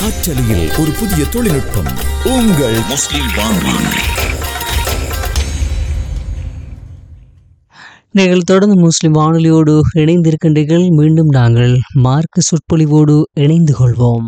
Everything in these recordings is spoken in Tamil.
காற்றலையில் ஒரு புதிய தொழில்நுட்பம், உங்கள் முஸ்லிம் வானொலி. நீங்கள் தொடர்ந்து முஸ்லிம் வானொலியோடு இணைந்திருக்கின்றீர்கள். மீண்டும் நாங்கள் மார்க்க சொற்பொழிவோடு இணைந்து கொள்வோம்.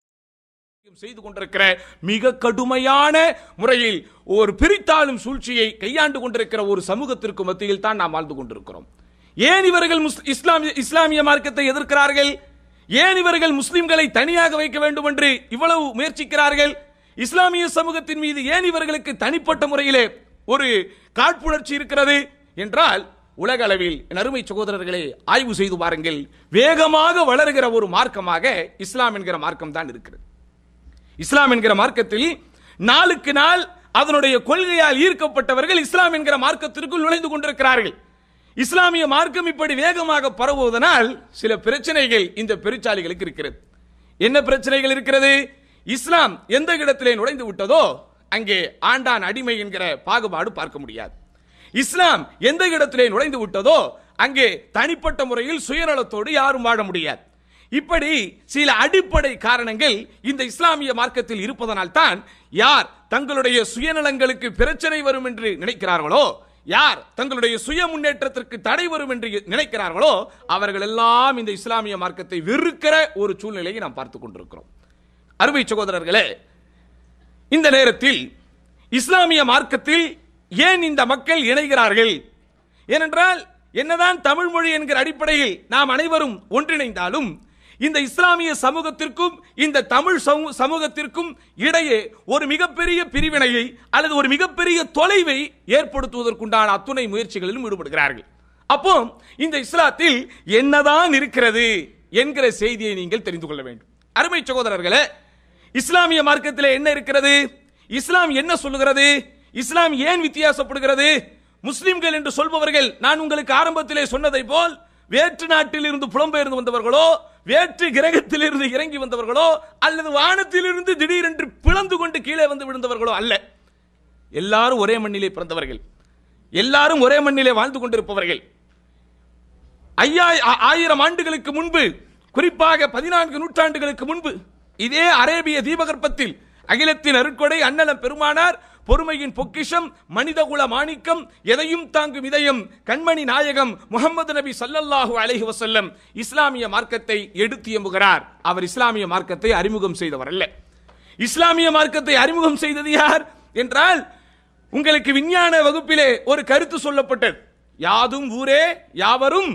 செய்து கொண்டிருக்கிற மிக கடுமையான முறையில் ஒரு பிரித்தாளும் சூழ்ச்சியை கையாண்டு கொண்டிருக்கிற ஒரு சமூகத்திற்கு மத்தியில் தான் நாம் வாழ்ந்து கொண்டிருக்கிறோம். ஏன் இவர்கள் இஸ்லாமிய மார்க்கத்தை எதிர்க்கிறார்கள்? ஏன் இவர்கள் முஸ்லிம்களை தனியாக வைக்க வேண்டும் என்று இவ்வளவு முயற்சிக்கிறார்கள்? இஸ்லாமிய சமூகத்தின் மீது ஏன் இவர்களுக்கு தனிப்பட்ட முறையிலே ஒரு காழ்ப்புணர்ச்சி இருக்கிறது என்றால், உலக அளவில் அருமை சகோதரர்களே ஆய்வு செய்து பாருங்கள், வேகமாக வளர்கிற ஒரு மார்க்கமாக இஸ்லாம் என்கிற மார்க்கம் தான் இருக்கிறது. இஸ்லாம் என்கிற மார்க்கத்தில் நாளுக்கு நாள் அதனுடைய கொள்கையால் ஈர்க்கப்பட்டவர்கள் இஸ்லாம் என்கிற மார்க்கத்திற்குள் நுழைந்து கொண்டிருக்கிறார்கள். இஸ்லாமிய மார்க்கம் இப்படி வேகமாக பரவுவதனால் சில பிரச்சனைகள் இந்த பெருச்சாலிகளுக்கு இருக்கிறது. என்ன பிரச்சனைகள் இருக்கிறது? இஸ்லாம் எந்த இடத்திலே நுழைந்து விட்டதோ அங்கே ஆண்டான் அடிமை என்கிற பாகுபாடு பார்க்க முடியாது. இஸ்லாம் எந்த இடத்திலே நுழைந்து விட்டதோ அங்கே தனிப்பட்ட முறையில் சுயநலத்தோடு யாரும் வாழ முடியாது. இப்படி சில அடிப்படை காரணங்கள் இந்த இஸ்லாமிய மார்க்கத்தில் இருப்பதனால் தான் யார் தங்களுடைய சுயநலங்களுக்கு பிரச்சனை வரும் என்று நினைக்கிறார்களோ, யார் தங்களுடைய சுய முன்னேற்றத்திற்கு தடை வரும் என்று நினைக்கிறார்களோ, அவர்கள் எல்லாம் இந்த இஸ்லாமிய மார்க்கத்தை வெறுக்கிற ஒரு சூழ்நிலையை நாம் பார்த்துக் கொண்டிருக்கிறோம். அருமை சகோதரர்களே, இந்த நேரத்தில் இஸ்லாமிய மார்க்கத்தில் ஏன் இந்த மக்கள் இணைகிறார்கள்? ஏனென்றால் என்னதான் தமிழ் மொழி என்கிற அடிப்படையில் நாம் அனைவரும் ஒன்றிணைந்தாலும் இந்த இஸ்லாமிய சமூகத்திற்கும் இந்த தமிழ் சமூகத்திற்கும் இடையே ஒரு மிகப்பெரிய பிரிவினையை அல்லது ஒரு மிகப்பெரிய தொலைவை ஏற்படுத்துவதற்குண்டான அத்துணை முயற்சிகளிலும் ஈடுபடுகிறார்கள். அப்போ இந்த இஸ்லாத்தில் என்னதான் இருக்கிறது என்கிற செய்தியை நீங்கள் தெரிந்து கொள்ள வேண்டும். அருமை சகோதரர்களே, இஸ்லாமிய மார்க்கத்தில் என்ன இருக்கிறது? இஸ்லாம் என்ன சொல்லுகிறது? இஸ்லாம் ஏன் வித்தியாசப்படுகிறது? முஸ்லிம்கள் என்று சொல்பவர்கள் நான் உங்களுக்கு ஆரம்பத்திலே சொன்னதை போல் வேற்று நாட்டில் இருந்து புலம்பெயர்ந்து வந்தவர்களோ, வேற்று கிரகத்தில் இருந்து இறங்கி வந்தவர்களோ, அல்லது வானத்தில் இருந்து திடீரென்று பிளந்து கொண்டு கீழே வந்து விழுந்தவர்களோ அல்ல. எல்லாரும் ஒரே மண்ணிலே பிறந்தவர்கள், எல்லாரும் ஒரே மண்ணிலே வாழ்ந்து கொண்டிருப்பவர்கள். 5000 ஆண்டுகளுக்கு முன்பு, குறிப்பாக 14 நூற்றாண்டுகளுக்கு முன்பு இதே அரேபிய தீபகற்பத்தில் அகிலத்தின் அருட்கொடை அண்ணலம் பெருமானார், பொறுமையின் பொக்கிஷம், மனிதகுல மாணிக்கம், எதையும் தாங்கும் இதயம், கண்மணி நாயகம் முஹம்மது நபி ஸல்லல்லாஹு அலைஹி வஸல்லம் இஸ்லாமிய மார்க்கத்தை எடுத்து எம்புகிறார். அவர் இஸ்லாமிய மார்க்கத்தை அறிமுகம் செய்தவர் அல்ல. இஸ்லாமிய மார்க்கத்தை அறிமுகம் செய்தது யார் என்றால், உங்களுக்கு விஞ்ஞான வகுப்பிலே ஒரு கருத்து சொல்லப்பட்டது, யாதும் ஊரே யாவரும்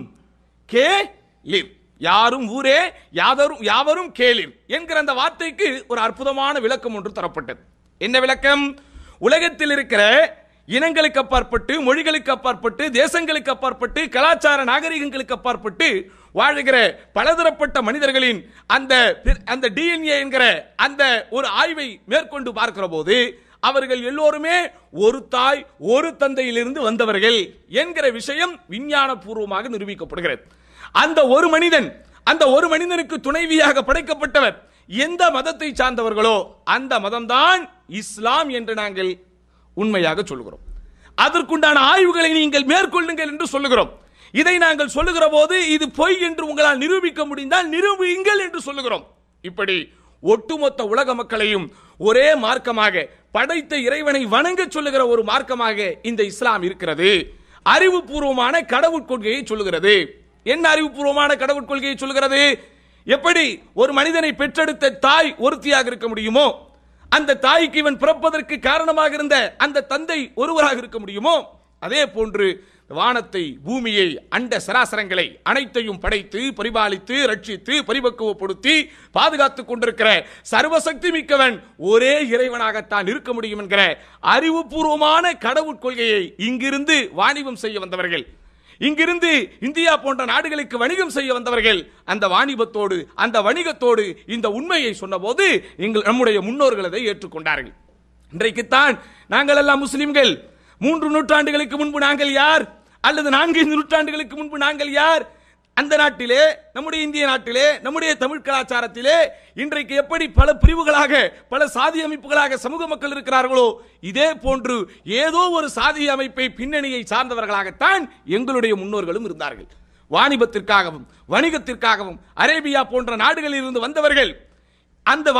கேளிர், யாரும் ஊரே யாவரும் கேளிர் என்கிற அந்த வார்த்தைக்கு ஒரு அற்புதமான விளக்கம் ஒன்று தரப்பட்டது. என்ன விளக்கம்? உலகத்தில் இருக்கிற இனங்களுக்கு அப்பாற்பட்டு, மொழிகளுக்கு அப்பாற்பட்டு, தேசங்களுக்கு அப்பாற்பட்டு, கலாச்சார நாகரிகங்களுக்கு அப்பாற்பட்டு வாழ்கிற பலதரப்பட்ட மனிதர்களின் அந்த டிஎன்ஏ என்கிற அந்த ஒரு ஆய்வை மேற்கொண்டு பார்க்கிற போது அவர்கள் எல்லோருமே ஒரு தாய் ஒரு தந்தையிலிருந்து வந்தவர்கள் என்கிற விஷயம் விஞ்ஞான பூர்வமாக நிரூபிக்கப்படுகிறது. அந்த ஒரு மனிதனுக்கு துணைவியாக படைக்கப்பட்டவர் எந்த மதத்தை சார்ந்தவர்களோ அந்த மதம்தான் இஸ்லாம் என்று நாங்கள் உண்மையாக சொல்லுகிறோம். அதற்குண்டான ஆய்வுகளை நீங்கள் மேற்கொள்ளுங்கள் என்று சொல்லுகிறோம். இதை நாங்கள் சொல்லுகிற போது இது பொய் என்று உங்களால் நிரூபிக்க முடிந்தால் நிரூபியுங்கள் என்று சொல்லுகிறோம். இப்படி ஒட்டுமொத்த உலக மக்களையும் ஒரே மார்க்கமாக படைத்த இறைவனை வணங்க சொல்லுகிற ஒரு மார்க்கமாக இந்த இஸ்லாம் இருக்கிறது. அறிவுபூர்வமான கடவுள் கொள்கையை சொல்லுகிறது. என்ன அறிவுபூர்வமான கடவுள் கொள்கையை சொல்லுகிறது? எப்படி ஒரு மனிதனை பெற்றெடுத்த தாய் ஒருத்தியாக இருக்க முடியுமோ, அந்த தாய்க்கு இவன் பிறப்பதற்கு காரணமாக இருந்த அந்த தந்தை ஒருவராக இருக்க முடியுமோ, அதே போன்று வானத்தை, பூமியை, அண்ட சராசரங்களை அனைத்தையும் படைத்து பரிபாலித்து ரட்சித்து பரிபக்குவப்படுத்தி பாதுகாத்துக் கொண்டிருக்கிற சர்வசக்தி மிக்கவன் ஒரே இறைவனாகத்தான் இருக்க முடியும் என்கிற அறிவுபூர்வமான கடவுள் கொள்கையை இங்கிருந்து வாணிபம் செய்ய வந்தவர்கள், இங்கிருந்து இந்தியா போன்ற நாடுகளுக்கு வணிகம் செய்ய வந்தவர்கள் அந்த வாணிபத்தோடு அந்த வணிகத்தோடு இந்த உண்மையை சொன்னபோது நம்முடைய முன்னோர்கள் அதை ஏற்றுக்கொண்டார்கள். இன்றைக்குத்தான் நாங்கள் எல்லாம் முஸ்லிம்கள். 3 நூற்றாண்டுகளுக்கு முன்பு நாங்கள் யார்? அல்லது 4 நூற்றாண்டுகளுக்கு முன்பு நாங்கள் யார்? அந்த நாட்டிலே, நம்முடைய இந்திய நாட்டிலே, நம்முடைய தமிழ் கலாச்சாரத்திலே இன்றைக்கு எப்படி பல பிரிவுகளாக, பல சாதி அமைப்புகளாக சமூக மக்கள் இருக்கிறார்களோ, இதே போன்று ஏதோ ஒரு சாதி அமைப்பை பின்னணியை சார்ந்தவர்களாகத்தான் எங்களுடைய முன்னோர்களும் இருந்தார்கள். வாணிபத்திற்காகவும் வணிகத்திற்காகவும் அரேபியா போன்ற நாடுகளில் இருந்து வந்தவர்கள் அந்த